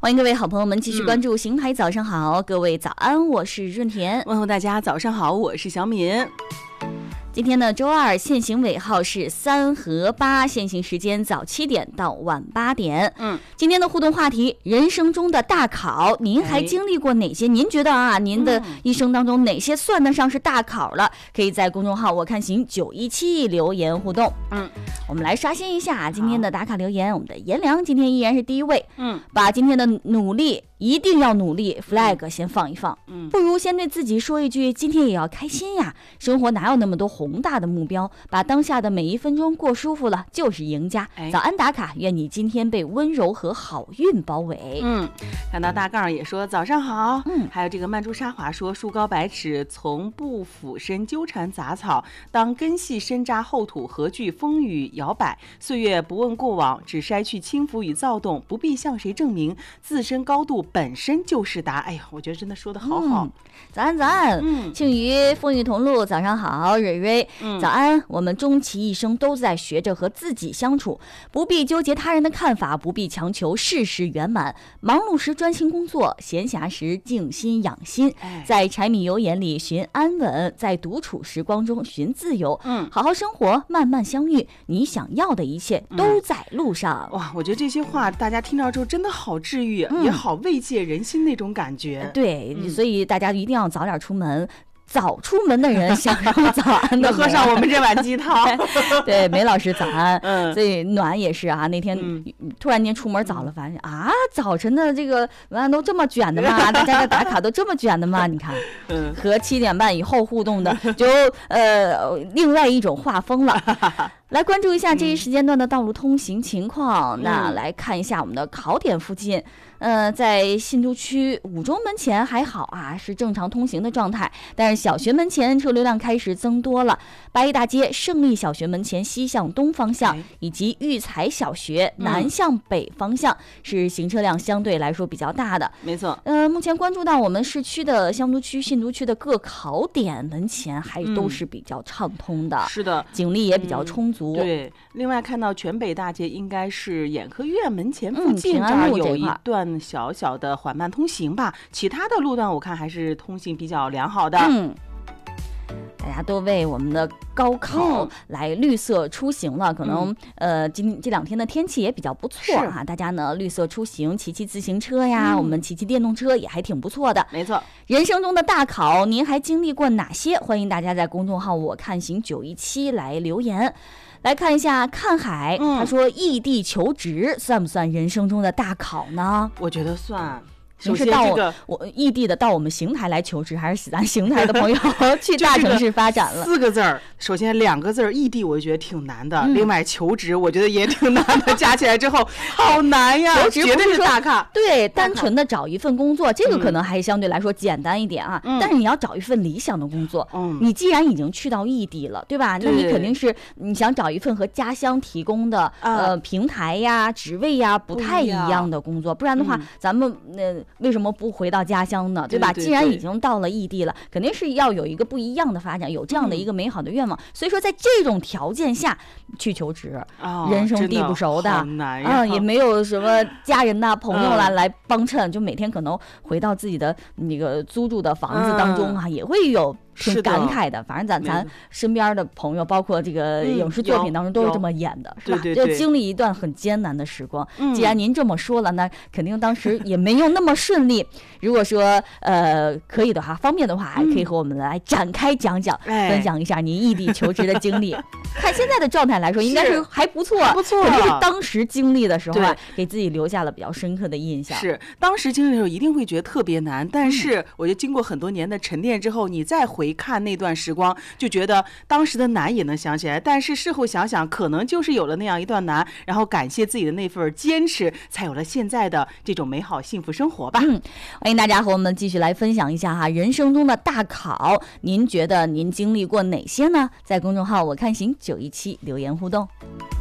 欢迎各位好朋友们继续关注邢台早上好，各位早安，我是润田， 问候大家早上好，我是小敏。 今天呢，周二限行尾号是3和8，限行时间早7点到晚8点。今天的互动话题：人生中的大考，您还经历过哪些？您觉得啊，您的一生当中哪些算得上是大考了？可以在公众号我看行917留言互动。我们来刷新一下今天的打卡留言。我们的颜良今天依然是第一位。把今天的努力。一定要努力 flag 先放一放，不如先对自己说一句今天也要开心呀，生活哪有那么多宏大的目标，把当下的每一分钟过舒服了就是赢家。早安打卡，愿你今天被温柔和好运包围。 看到大杠也说早上好。还有这个曼珠沙华说，树高百尺从不俯身纠缠杂草，当根系深扎厚土，何惧风雨摇摆，岁月不问过往，只筛去轻浮与躁动，不必向谁证明自身高度本身就是答。哎呀，我觉得真的说的好好。 早安早安。庆余风雨同路早上好。蕊蕊早安。我们终其一生都在学着和自己相处，不必纠结他人的看法，不必强求事事圆满，忙碌时专心工作，闲暇时静心养心，在柴米油盐里寻安稳，在独处时光中寻自由。好好生活，慢慢相遇，你想要的一切都在路上。 哇，我觉得这些话大家听到之后真的好治愈，也好慰藉人心那种感觉。 对，所以大家一定要早点出门。早出门的人享受早安的喝上我们这碗鸡汤。 对，梅老师早安。所以暖也是啊，那天突然间出门早了，发现啊，早晨的这个文案都这么卷的吗？大家的打卡都这么卷的吗？你看，和7点半以后互动的就另外一种画风了。来关注一下这一时间段的道路通行情况。那来看一下我们的考点附近，在信都区五中门前还好啊，是正常通行的状态。但是小学门前车流量开始增多了，八一大街胜利小学门前西向东方向，以及育才小学南向北方向是行车量相对来说比较大的。 没错。 目前关注到我们市区的香都区、信都区的各考点门前还都是比较畅通的。 是的， 警力也比较充足。 对，另外看到全北大街应该是眼科医院门前附近这儿有一段小小的缓慢通行吧，其他的路段我看还是通行比较良好的。 大家都为我们的高考来绿色出行了，可能这2天的天气也比较不错啊，大家呢绿色出行，骑自行车呀，我们骑电动车也还挺不错的。 没错。 人生中的大考，您还经历过哪些？欢迎大家在公众号我看行917来留言。来看一下看海，他说异地求职算不算人生中的大考呢？ 我觉得算。 首先我异地的到我们邢台来求职，还是咱邢台的朋友去大城市发展了 ？4个字儿，首先2个字儿，异地我觉得挺难的，另外求职我觉得也挺难的，加起来之后好难呀， 求职绝对是大咖。 对，单纯的找一份工作，这个可能还相对来说简单一点啊。但是你要找一份理想的工作，你既然已经去到异地了，对吧？那你肯定是你想找一份和家乡提供的平台呀、职位呀不太一样的工作，不然的话，咱们为什么不回到家乡呢？对吧？既然已经到了异地了，肯定是要有一个不一样的发展，有这样的一个美好的愿望。所以说，在这种条件下去求职，人生地不熟的也没有什么家人呐、朋友啦来帮衬，就每天可能回到自己的那个租住的房子当中啊，也会有。挺感慨的，反正咱身边的朋友，包括这个影视作品当中都是这么演的，是吧？就经历一段很艰难的时光。既然您这么说了，那肯定当时也没有那么顺利。如果说可以的话，方便的话，还可以和我们来展开讲讲，分享一下您异地求职的经历。看现在的状态来说，应该是还不错， 不错， 肯定是当时经历的时候给自己留下了比较深刻的印象。 是当时经历的时候一定会觉得特别难，但是我觉得经过很多年的沉淀之后，你再回看那段时光，就觉得当时的难也能想起来，但是事后想想，可能就是有了那样一段难，然后感谢自己的那份坚持，才有了现在的这种美好幸福生活吧。 欢迎大家和我们继续来分享一下哈，人生中的大考，您觉得您经历过哪些呢？在公众号我看行917留言互动。